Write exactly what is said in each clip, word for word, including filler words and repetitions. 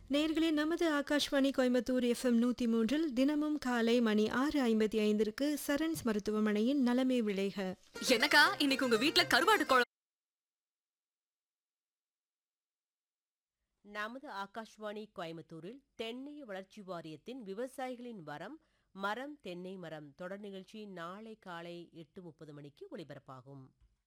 நேயர்களே, நமது ஆகாஷ்வாணி கோயம்புத்தூர் எஃப்எம் நூற்றி மூன்றில் தினமும் காலை மணி ஆறு ஐம்பத்தி ஐந்திற்கு சரண்ஸ் மருத்துவமனையின் நலமே விளைக. எனக்கா இன்னைக்கு உங்க வீட்ல கருவாடு குழம்பு. நமது ஆகாஷ்வாணி கோயம்புத்தூரில் தென்னை வளர்ச்சி வாரியத்தின் விவசாயிகளின் வரம் மரம் தென்னை மரம் தொடர் நிகழ்ச்சி நாளை காலை எட்டு முப்பது மணிக்கு ஒளிபரப்பாகும்.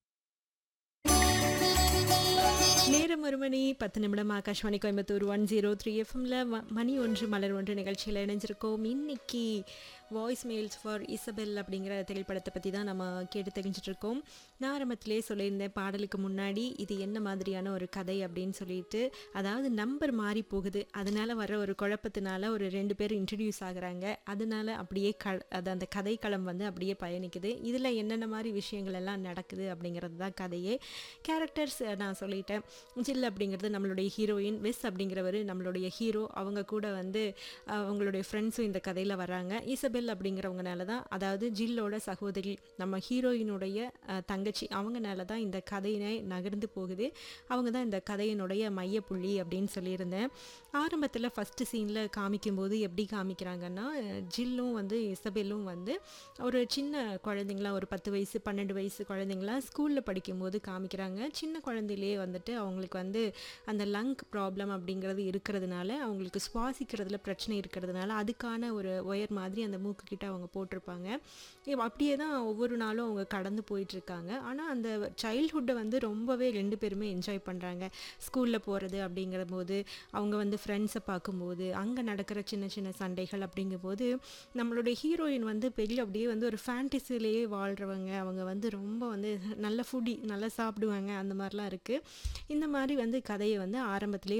நேரம் ஒரு மணி பத்து நிமிடம். Akashvani Coimbatore one zero three எஃப்எம்ல மணி ஒன்று மலர் ஒன்று நிகழ்ச்சியில் இணைஞ்சிருக்கோம். இன்னைக்கு வாய்ஸ் மெயில்ஸ் ஃபார் இசபெல் அப்படிங்கிற திரைப்படத்தை பற்றி தான் நம்ம கேட்டு தெரிஞ்சிட்டு இருக்கோம். நான் ஆரம்பத்திலே சொல்லியிருந்தேன் பாடலுக்கு முன்னாடி, இது என்ன மாதிரியான ஒரு கதை அப்படின்னு சொல்லிட்டு. அதாவது நம்பர் மாறி போகுது, அதனால வர ஒரு குழப்பத்தினால ஒரு ரெண்டு பேர் இன்ட்ரடியூஸ் ஆகுறாங்க. அதனால அப்படியே க அது அந்த கதைக்களம் வந்து அப்படியே பயணிக்குது. இதில் என்னென்ன மாதிரி விஷயங்கள் எல்லாம் நடக்குது அப்படிங்கிறது தான் கதையே. கேரக்டர்ஸ் நான் சொல்லிட்டேன். ஜில் அப்படிங்கிறது நம்மளுடைய ஹீரோயின், வெஸ் அப்படிங்கிறவர் நம்மளுடைய ஹீரோ. அவங்க கூட வந்து அவங்களுடைய ஃப்ரெண்ட்ஸும் இந்த கதையில் வராங்க. இசபெல் அப்படிங்கிறவங்கனால தான், அதாவது ஜில்லோட சகோதரி, நம்ம ஹீரோயினுடைய தங்கச்சி, அவங்கனால தான் இந்த கதையினை நகர்ந்து போகுது. அவங்க தான் இந்த கதையினுடைய மையப்புள்ளி அப்படின்னு சொல்லியிருந்தேன். ஆரம்பத்தில் ஃபஸ்ட்டு சீனில் காமிக்கும்போது எப்படி காமிக்கிறாங்கன்னா, ஜில்லும் வந்து இசபெல்லும் வந்து ஒரு சின்ன குழந்தைங்களா, ஒரு பத்து வயசு பன்னெண்டு வயசு குழந்தைங்களா ஸ்கூலில் படிக்கும்போது காமிக்கிறாங்க. சின்ன குழந்தையிலே வந்துட்டு அவங்களுக்கு வந்து அந்த லங் ப்ராப்ளம் அப்படிங்கிறது இருக்கிறதுனால, அவங்களுக்கு சுவாசிக்கிறதுல பிரச்சனை இருக்கிறதுனால அதுக்கான ஒரு ஒயர் மாதிரி அந்த மூக்கு கிட்ட அவங்க போட்டிருப்பாங்க. அப்படியே தான் ஒவ்வொரு நாளும் அவங்க கடந்து போயிட்டுருக்காங்க. ஆனால் அந்த சைல்ட்ஹுட்டை வந்து ரொம்பவே ரெண்டு பேருமே என்ஜாய் பண்ணுறாங்க. ஸ்கூலில் போகிறது அப்படிங்கிற போது, அவங்க வந்து ஃப்ரெண்ட்ஸை பார்க்கும்போது, அங்கே நடக்கிற சின்ன சின்ன சண்டைகள் அப்படிங்கும்போது, நம்மளுடைய ஹீரோயின் வந்து பெரிய அப்படியே வந்து ஒரு ஃபேண்டசிலேயே வாழ்கிறவங்க. அவங்க வந்து ரொம்ப வந்து நல்ல ஃபுட்டி, நல்லா சாப்பிடுவாங்க, அந்த மாதிரிலாம் இருக்குது. இந்த மாதிரி வந்து கதையை வந்து ஆரம்பத்திலே